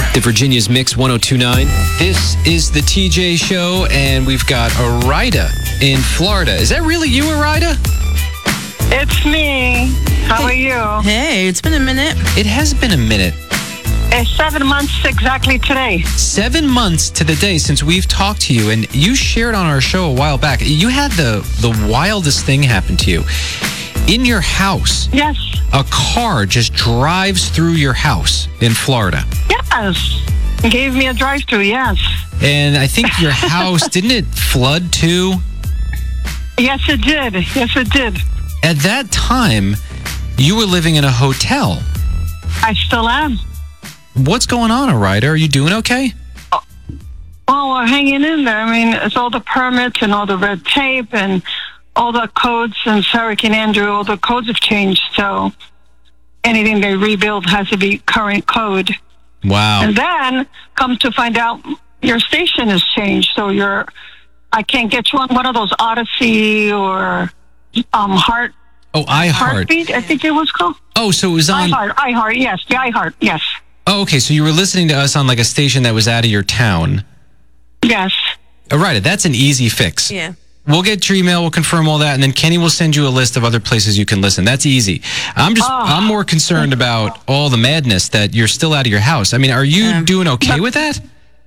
The Virginia's Mix 1029. This is the TJ Show, and we've got Arida in Florida. Is that really you, Arida? It's me. How are you? Hey, it's been a minute. It has been a minute. It's 7 months exactly today. 7 months to the day since we've talked to you, and you shared on our show a while back. You had the wildest thing happen to you. In your house, Yes. a car just drives through your house in Florida. Yes. Gave me a drive-through, yes. And I think your house, didn't it flood too? Yes, it did. Yes, it did. At that time, you were living in a hotel. I still am. What's going on, Arida? Are you doing okay? Well, we're hanging in there. I mean, it's all the permits and all the red tape and all the codes since Hurricane Andrew. All the codes have changed, so anything they rebuild has to be current code. Wow. And then come to find out your station has changed, so I can't get you on one of those Odyssey or Heart. Oh, iHeart. Heartbeat, I think it was called. Oh, so it was on... iHeart, yes. The iHeart, yes. Oh, okay. So you were listening to us on like a station that was out of your town. Yes. Arida, that's an easy fix. Yeah. We'll get your email, we'll confirm all that, and then Kenny will send you a list of other places you can listen. That's easy. I'm more concerned about all the madness that you're still out of your house. I mean, are you doing okay with that?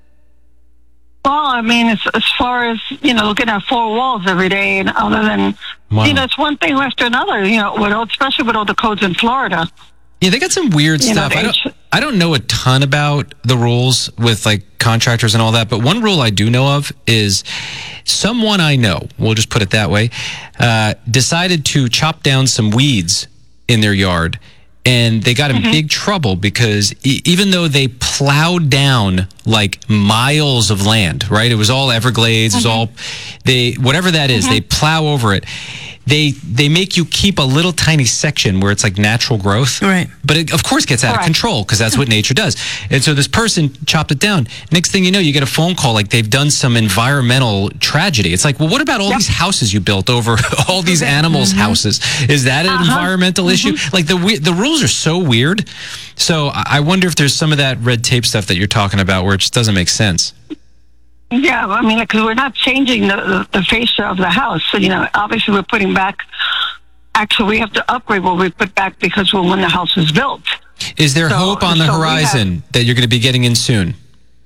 Well, I mean, as far as, looking at four walls every day, and other than, Wow. it's one thing after another, especially with all the codes in Florida. Yeah, they got some weird stuff. I don't know a ton about the rules with like contractors and all that, but one rule I do know of is someone I know, we'll just put it that way, decided to chop down some weeds in their yard, and they got in big trouble because even though they plowed down like miles of land, right? It was all Everglades, it was all whatever that is, they plow over it. They make you keep a little tiny section where it's like natural growth. Right. But it, of course, gets out of control because that's what nature does. And so this person chopped it down. Next thing you know, you get a phone call like they've done some environmental tragedy. It's like, well, what about all these houses you built over all these animals' houses? Is that an environmental issue? Like the rules are so weird. So I wonder if there's some of that red tape stuff that you're talking about where it just doesn't make sense. Yeah, I mean, because we're not changing the fascia of the house. So, obviously we're putting back, actually we have to upgrade what we put back because when the house is built. Is there hope on the horizon that you're going to be getting in soon?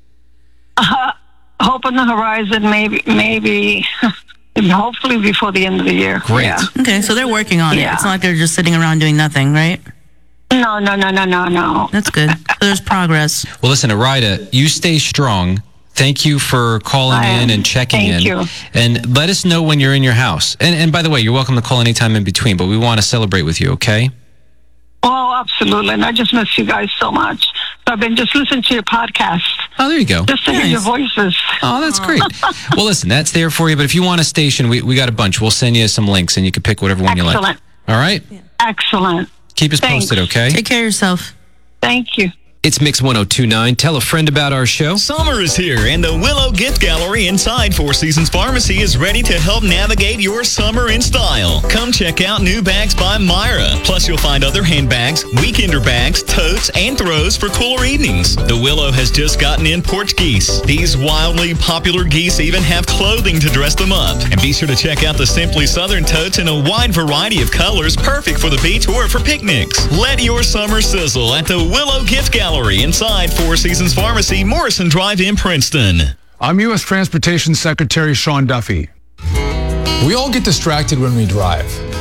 Hope on the horizon, maybe, hopefully before the end of the year. Great. Yeah. Okay, so they're working on it. It's not like they're just sitting around doing nothing, right? No. That's good. So there's progress. Well, listen, Arida, you stay strong. Thank you for calling in and checking in. Thank you. And let us know when you're in your house. And by the way, you're welcome to call anytime in between, but we want to celebrate with you, okay? Oh, absolutely. And I just miss you guys so much. So I've been just listening to your podcast. Oh, there you go. Just to hear your voices. Oh, that's great. Well, listen, that's there for you. But if you want a station, we got a bunch. We'll send you some links, and you can pick whatever one you like. Excellent. All right? Yeah. Excellent. Keep us posted, okay? Take care of yourself. Thank you. It's Mix 1029. Tell a friend about our show. Summer is here, and the Willow Gift Gallery inside Four Seasons Pharmacy is ready to help navigate your summer in style. Come check out new bags by Myra. Plus, you'll find other handbags, weekender bags, totes, and throws for cooler evenings. The Willow has just gotten in porch geese. These wildly popular geese even have clothing to dress them up. And be sure to check out the Simply Southern totes in a wide variety of colors, perfect for the beach or for picnics. Let your summer sizzle at the Willow Gift Gallery inside Four Seasons Pharmacy, Morrison Drive in Princeton. I'm U.S. Transportation Secretary Sean Duffy. We all get distracted when we drive.